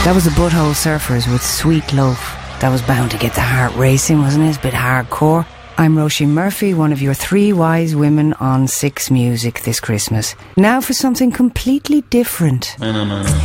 That was the Butthole Surfers with Sweet Loaf. That was bound to get the heart racing, wasn't it? It's a bit hardcore. I'm Roisin Murphy, one of your 3 wise women on 6 Music this Christmas. Now for something completely different.